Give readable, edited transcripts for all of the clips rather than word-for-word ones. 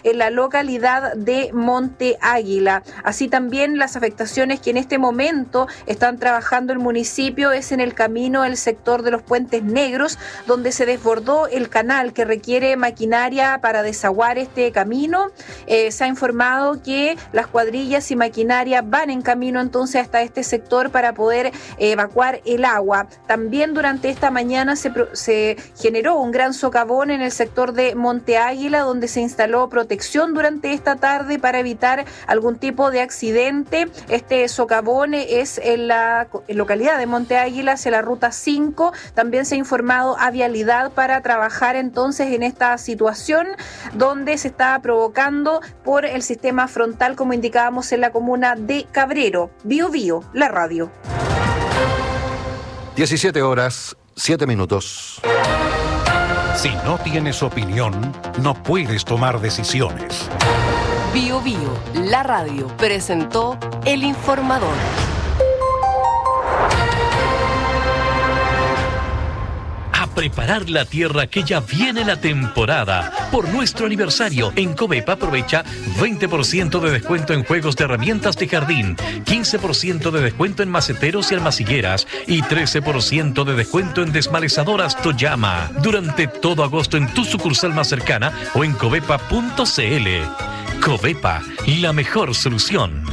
en la localidad de Monte Águila. Así también las afectaciones que en este momento están trabajando el municipio es en el camino, el sector de los Puentes Negros, donde se desbordó el canal que requiere maquinaria para desaguar este camino. Se ha informado que las cuadrillas y maquinaria van en camino entonces hasta este sector para poder evacuar el agua. También durante esta mañana se generó un gran socavón en el sector de Monte Águila, donde se instaló protección durante esta tarde para evitar algún tipo de accidente. Este socavón es en la localidad de Monte Águila, hacia la ruta 5. También se ha informado a Vialidad para trabajar entonces en esta situación donde se está provocando por el sistema frontal, como indicábamos, en la comuna de Cabrero. Bio Bio, la radio. 17:07. Si no tienes opinión, no puedes tomar decisiones. Bio Bio, la radio, presentó El Informador. A preparar la tierra, que ya viene la temporada. Por nuestro aniversario, en Covepa aprovecha 20% de descuento en juegos de herramientas de jardín, 15% de descuento en maceteros y almacigueras y 13% de descuento en desmalezadoras Toyama. Durante todo agosto en tu sucursal más cercana o en covepa.cl. Covepa, la mejor solución.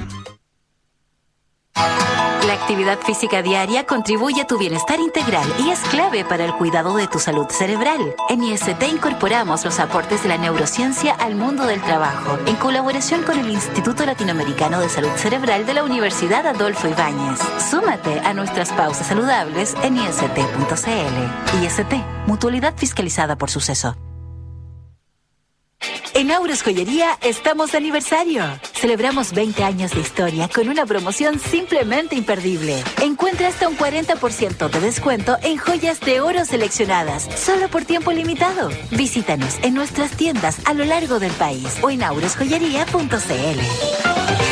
La actividad física diaria contribuye a tu bienestar integral y es clave para el cuidado de tu salud cerebral. En IST incorporamos los aportes de la neurociencia al mundo del trabajo, en colaboración con el Instituto Latinoamericano de Salud Cerebral de la Universidad Adolfo Ibáñez. Súmate a nuestras pausas saludables en ist.cl. IST, mutualidad fiscalizada por Suceso. En Auros Joyería estamos de aniversario. Celebramos 20 años de historia con una promoción simplemente imperdible. Encuentra hasta un 40% de descuento en joyas de oro seleccionadas, solo por tiempo limitado. Visítanos en nuestras tiendas a lo largo del país o en aurosjoyería.cl.